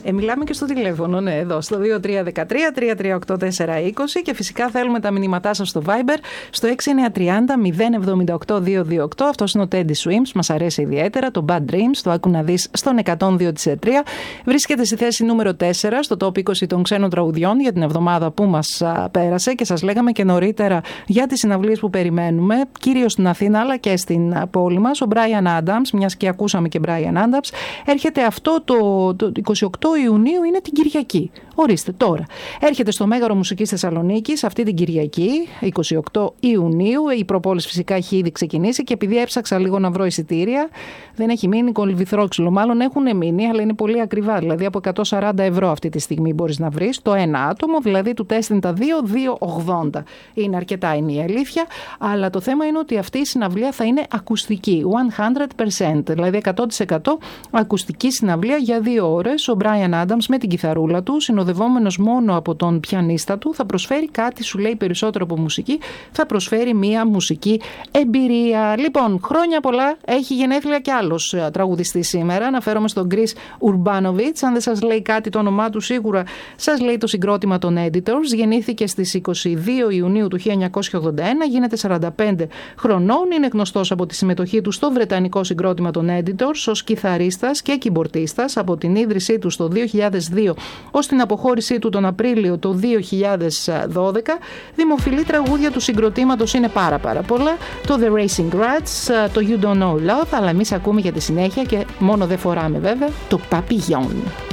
Μιλάμε και στο τηλέφωνο, ναι, εδώ στο 2313-338-420 και φυσικά θέλουμε τα μηνύματά σας στο Viber στο 6930-078-228. Αυτός είναι ο Teddy Swims, μας αρέσει ιδιαίτερα, το Bad Dreams, το άκου να δεις στον 102,3. Βρίσκεται στη θέση νούμερο 4 στο top 20 των ξένων τραγουδιών για την εβδομάδα που μας πέρασε και σας λέγαμε και νωρίτερα για τις συναυλίες που περιμένουμε, κυρίως στην Αθήνα αλλά και στην πόλη μας. Ο Bryan Adams, μιας και ακούσαμε και Bryan Adams, έρχεται αυτό το 28 Ιουνίου, είναι την Κυριακή. Ορίστε τώρα. Έρχεται στο Μέγαρο Μουσικής Θεσσαλονίκης αυτή την Κυριακή, 28 Ιουνίου. Η προπόληση φυσικά έχει ήδη ξεκινήσει και επειδή έψαξα λίγο να βρω εισιτήρια, δεν έχει μείνει κολυμβηθρόξυλο. Μάλλον έχουν μείνει, αλλά είναι πολύ ακριβά. Δηλαδή από 140 ευρώ αυτή τη στιγμή μπορείς να βρεις το ένα άτομο, δηλαδή του τεστ είναι τα 2,280. Είναι αρκετά, είναι η αλήθεια. Αλλά το θέμα είναι ότι αυτή η συναυλία θα είναι ακουστική. 100%. Δηλαδή 100% ακουστική συναυλία για 2 ώρες. Ο Bryan Adams με την κιθαρούλα του, συνοδευόμενος μόνο από τον πιανίστα του, θα προσφέρει κάτι, σου λέει περισσότερο από μουσική, θα προσφέρει μία μουσική εμπειρία. Λοιπόν, χρόνια πολλά. Έχει γενέθλια κι άλλος τραγουδιστής σήμερα. Αναφέρομαι στον Chris Urbanovic. Αν δεν σας λέει κάτι το όνομά του, σίγουρα σας λέει το συγκρότημα των Editors. Γεννήθηκε στις 22 Ιουνίου του 1981, γίνεται 45 χρονών. Είναι γνωστός από τη συμμετοχή του στο βρετανικό συγκρότημα των Editors ως κιθαρίστας και κιμπορτίστας από την ίδρυσή του το 2002 ως την αποχώρησή του τον Απρίλιο του 2012. Δημοφιλή τραγούδια του συγκροτήματος είναι πάρα πολλά. Το The Racing Rats, το You Don't Know Love, αλλά εμείς ακούμε για τη συνέχεια και μόνο δεν φοράμε βέβαια το Papillon.